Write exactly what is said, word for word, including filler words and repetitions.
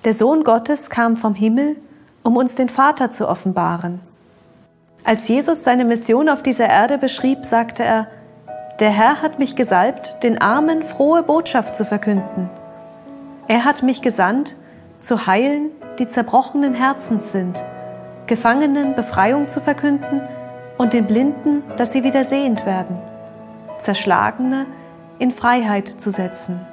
Der Sohn Gottes kam vom Himmel, um uns den Vater zu offenbaren. Als Jesus seine Mission auf dieser Erde beschrieb, sagte er: Der Herr hat mich gesalbt, den Armen frohe Botschaft zu verkünden. Er hat mich gesandt, zu heilen, die zerbrochenen Herzens sind, Gefangenen Befreiung zu verkünden und den Blinden, dass sie wieder sehend werden, Zerschlagene in Freiheit zu setzen,